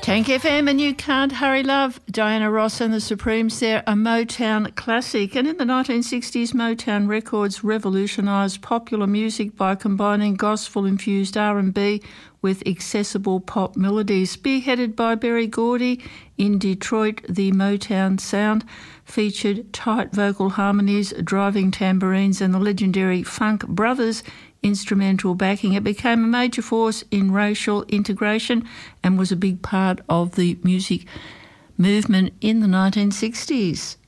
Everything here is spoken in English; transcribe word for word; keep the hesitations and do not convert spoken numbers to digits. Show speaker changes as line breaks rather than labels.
Tank F M and You Can't Hurry Love. Diana Ross and the Supremes there, a Motown classic. And in the nineteen sixties, Motown Records revolutionised popular music by combining gospel-infused R and B with accessible pop melodies. Spearheaded by Berry Gordy in Detroit, the Motown sound featured tight vocal harmonies, driving tambourines and the legendary Funk Brothers instrumental backing. It became a major force in racial integration and was a big part of the music movement in the nineteen sixties.